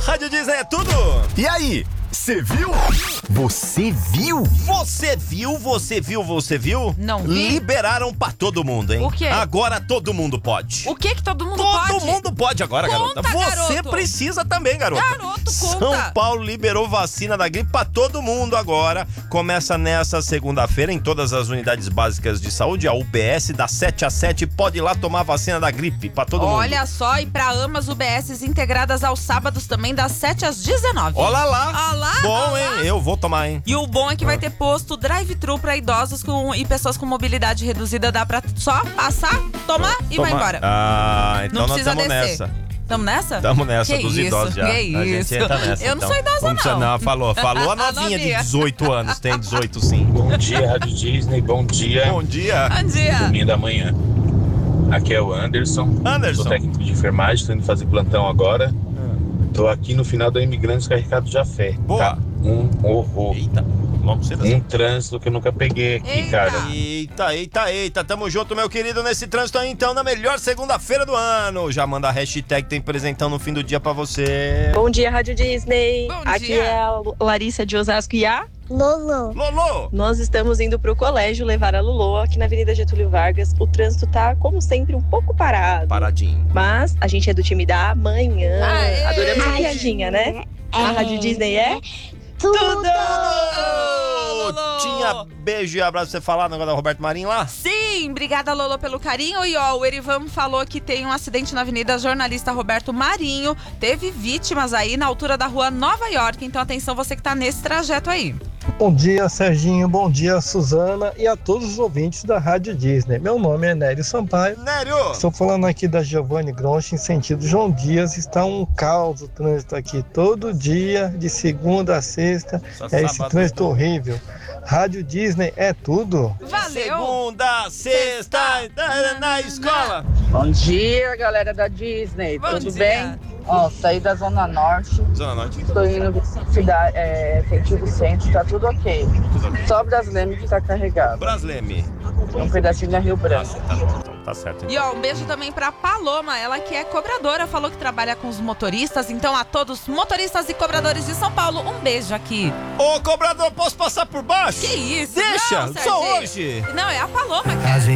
Rádio Disney é tudo. E aí, você viu? Você viu? Você viu? Não vi. Liberaram pra todo mundo, hein? O quê? Agora todo mundo pode. O que todo mundo pode? Todo mundo pode agora, Conta, garota. Você garoto. precisa também, garota. Garoto, São conta. Paulo liberou vacina da gripe pra todo mundo agora. Começa nessa segunda-feira em todas as unidades básicas de saúde, a UBS, das 7 às 7. Pode ir lá tomar a vacina da gripe pra todo mundo. Olha só, e pra ambas UBSs integradas aos sábados também, das 7 às 19. Olha lá. Olha lá. Bom, olha hein? lá. Eu vou tomar, hein? E o bom é que vai ter posto drive-thru pra idosos e pessoas com mobilidade reduzida. Dá pra só passar, tomar e vai embora. Ah, então Não nós precisa estamos descer. nessa. Tamo nessa? Tamo nessa, Que dos isso, idosos já. que A gente isso. entra nessa. Eu não então. sou idosa, Não. não. Falou a novinha de 18 anos, tem 18 sim. Bom dia, Rádio Disney. Bom dia. Bom dia. Bom dia. Domingo da manhã. Aqui é o Anderson. Anderson. Sou técnico de enfermagem, estou indo fazer plantão agora. Tô aqui no final da Imigrantes Carregado de Fé. Boa. Tá um horror. Eita, vamos cedo assim. Um trânsito que eu nunca peguei aqui, Eita. cara. Eita. Tamo junto, meu querido, nesse trânsito aí, então, na melhor segunda-feira do ano. Já manda a hashtag, tem presentão no fim do dia pra você. Bom dia, Rádio Disney. Bom Aqui dia. é a Larissa de Osasco e a Lolo. Lolo! nós estamos indo para o colégio levar a Lulu aqui na Avenida Getúlio Vargas. O trânsito tá, como sempre, um pouco parado. Paradinho. Mas a gente é do time da manhã. Aê! Adoramos a piadinha, né? A Rádio Disney é Tudo. Lolo! Tinha beijo e abraço pra você falar, negócio da Roberto Marinho lá? Sim, obrigada, Lolo, pelo carinho. E ó, o Erivan falou que tem um acidente na avenida. Jornalista Roberto Marinho teve vítimas aí na altura da rua Nova York. Então atenção, você que tá nesse trajeto aí. Bom dia, Serginho. Bom dia, Suzana e a todos os ouvintes da Rádio Disney. Meu nome é Nério Sampaio. Nério! Estou falando aqui da Giovanni Gronchi, em sentido João Dias. Está um caos o trânsito aqui todo dia, de segunda a sexta. Só É esse sábado, trânsito então. horrível. Rádio Disney é tudo. Valeu! Segunda, sexta, na escola. Bom dia, galera da Disney. Bom Tudo dia. bem? Ó, saí da Zona Norte, Zona Norte. estou indo cidade, sentido centro, tá tudo ok. Só Brasleme que tá carregado. Brasleme. Um pedacinho da Rio Branco. Tá bom, então, tá certo. E ó, um beijo também pra Paloma, ela que é cobradora, falou que trabalha com os motoristas. Então a todos, motoristas e cobradores de São Paulo, um beijo aqui. Ô, cobrador, posso passar por baixo? Que isso? Deixa, Não, só Serginho. hoje. Não, é a Paloma, cara.